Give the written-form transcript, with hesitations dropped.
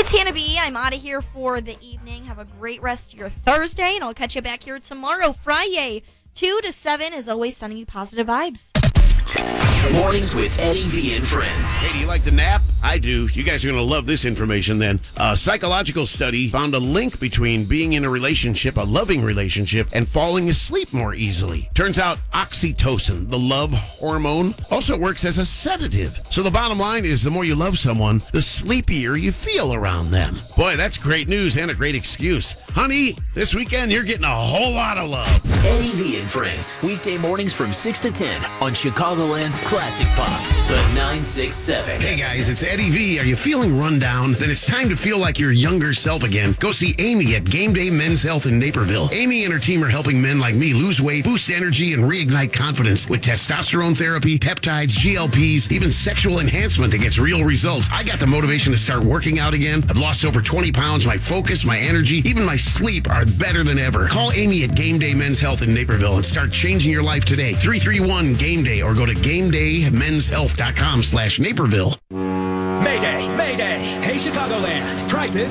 is Hannah B. I'm out of here for the evening. Have a great rest of your Thursday, and I'll catch you back here tomorrow, Friday, 2 to 7, as always, sending you positive vibes. Mornings with Eddie V and friends. Hey, do you like to nap? I do. You guys are going to love this information then. A psychological study found a link between being in a relationship, a loving relationship, and falling asleep more easily. Turns out oxytocin, the love hormone, also works as a sedative. So the bottom line is the more you love someone, the sleepier you feel around them. Boy, that's great news and a great excuse. Honey, this weekend you're getting a whole lot of love. Eddie V and friends. Weekday mornings from 6 to 10 on Chicagoland's Classic Pop, the 967. Hey guys, it's Eddie V. Are you feeling run down? Then it's time to feel like your younger self again. Go see Amy at Game Day Men's Health in Naperville. Amy and her team are helping men like me lose weight, boost energy, and reignite confidence with testosterone therapy, peptides, GLPs, even sexual enhancement that gets real results. I got the motivation to start working out again. I've lost over 20 pounds. My focus, my energy, even my sleep are better than ever. Call Amy at Game Day Men's Health in Naperville and start changing your life today. 331-GAME-DAY or go to GameDayMen'sHealth.com/Naperville. Mayday, Mayday. Hey, Chicagoland. Prices